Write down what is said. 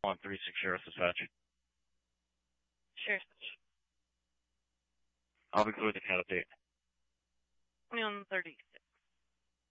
136 dispatch. Sure. I'll be clear with the cat update. 2136.